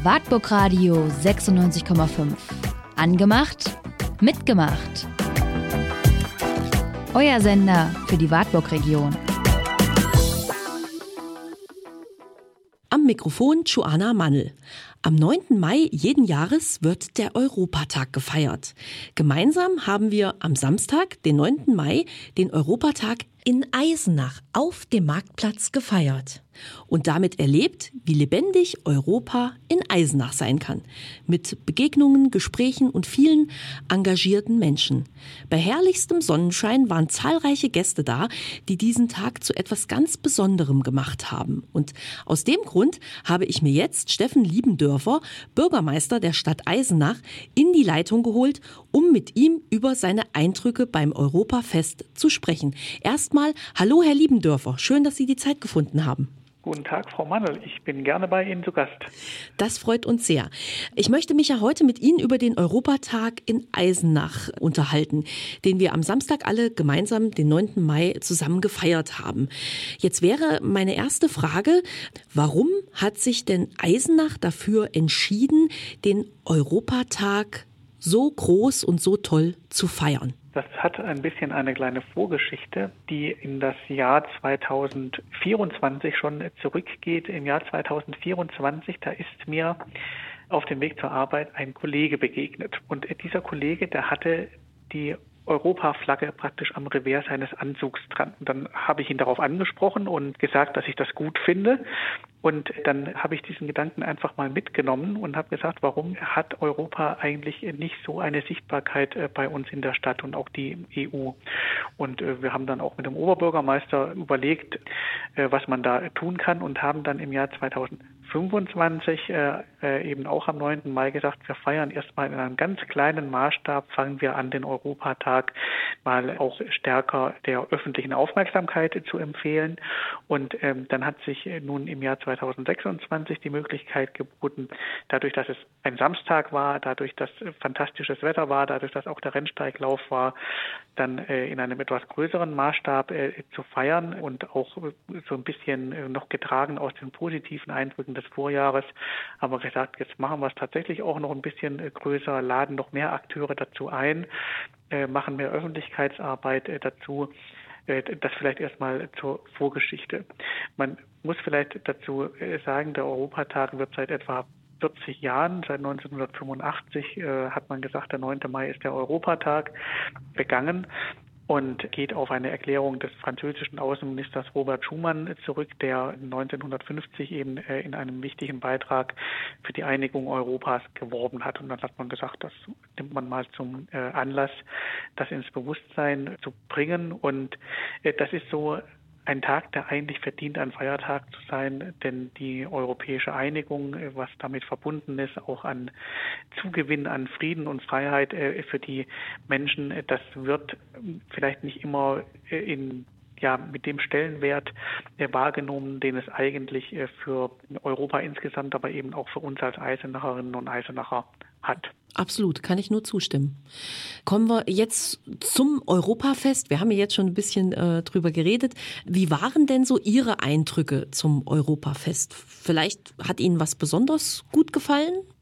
Wartburg Radio 96,5. Angemacht, mitgemacht. Euer Sender für die Wartburg-Region. Am Mikrofon Joanna Mannl. Am 9. Mai jeden Jahres wird der Europatag gefeiert. Gemeinsam haben wir am Samstag, den 9. Mai, den Europatag in Eisenach auf dem Marktplatz gefeiert und damit erlebt, wie lebendig Europa in Eisenach sein kann. Mit Begegnungen, Gesprächen und vielen engagierten Menschen. Bei herrlichstem Sonnenschein waren zahlreiche Gäste da, die diesen Tag zu etwas ganz Besonderem gemacht haben. Und aus dem Grund habe ich mir jetzt Steffen Liebendörfer, Bürgermeister der Stadt Eisenach, in die Leitung geholt, um mit ihm über seine Eindrücke beim Europafest zu sprechen. Erstmal, hallo Herr Liebendörfer, schön, dass Sie die Zeit gefunden haben. Guten Tag, Frau Mannl. Ich bin gerne bei Ihnen zu Gast. Das freut uns sehr. Ich möchte mich ja heute mit Ihnen über den Europatag in Eisenach unterhalten, den wir am Samstag alle gemeinsam den 9. Mai zusammen gefeiert haben. Jetzt wäre meine erste Frage, warum hat sich denn Eisenach dafür entschieden, den Europatag so groß und so toll zu feiern? Das hat ein bisschen eine kleine Vorgeschichte, die in das Jahr 2024 schon zurückgeht. Im Jahr 2024, da ist mir auf dem Weg zur Arbeit ein Kollege begegnet. Und dieser Kollege, der hatte die Europaflagge praktisch am Revers seines Anzugs dran. Und dann habe ich ihn darauf angesprochen und gesagt, dass ich das gut finde. Und dann habe ich diesen Gedanken einfach mal mitgenommen und habe gesagt, warum hat Europa eigentlich nicht so eine Sichtbarkeit bei uns in der Stadt und auch die EU? Und wir haben dann auch mit dem Oberbürgermeister überlegt, was man da tun kann und haben dann im Jahr 2025 eben auch am 9. Mai gesagt, wir feiern erstmal in einem ganz kleinen Maßstab, fangen wir an, den Europatag mal auch stärker der öffentlichen Aufmerksamkeit zu empfehlen. Und dann hat sich nun im Jahr 2026 die Möglichkeit geboten, dadurch, dass es ein Samstag war, dadurch, dass fantastisches Wetter war, dadurch, dass auch der Rennsteiglauf war, dann in einem etwas größeren Maßstab zu feiern und auch so ein bisschen noch getragen aus den positiven Eindrücken des Vorjahres, haben wir gesagt, jetzt machen wir es tatsächlich auch noch ein bisschen größer, laden noch mehr Akteure dazu ein, machen mehr Öffentlichkeitsarbeit dazu. Das vielleicht erstmal zur Vorgeschichte. Man muss vielleicht dazu sagen, der Europatag wird seit etwa 40 Jahren, seit 1985 hat man gesagt, der 9. Mai ist der Europatag, begangen und geht auf eine Erklärung des französischen Außenministers Robert Schuman zurück, der 1950 eben in einem wichtigen Beitrag für die Einigung Europas geworben hat. Und dann hat man gesagt, das nimmt man mal zum Anlass, das ins Bewusstsein zu bringen. Und das ist so ein Tag, der eigentlich verdient, ein Feiertag zu sein, denn die europäische Einigung, was damit verbunden ist, auch an Zugewinn, an Frieden und Freiheit für die Menschen, das wird vielleicht nicht immer mit dem Stellenwert wahrgenommen, den es eigentlich für Europa insgesamt, aber eben auch für uns als Eisenacherinnen und Eisenacher hat. Absolut, kann ich nur zustimmen. Kommen wir jetzt zum Europafest. Wir haben ja jetzt schon ein bisschen drüber geredet. Wie waren denn so Ihre Eindrücke zum Europafest? Vielleicht hat Ihnen was besonders gut gefallen?